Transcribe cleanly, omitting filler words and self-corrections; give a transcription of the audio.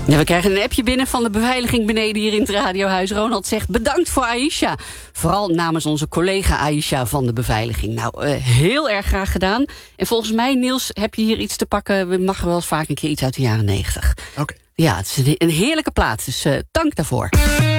Ja, we krijgen een appje binnen van de beveiliging beneden hier in het radiohuis. Ronald zegt bedankt voor Aisha. Vooral namens onze collega Aisha van de beveiliging. Nou, heel erg graag gedaan. En volgens mij, Niels, heb je hier iets te pakken. We mag wel eens vaak een keer iets uit de jaren 90. Oké. Ja, het is een heerlijke plaats, dus dank daarvoor.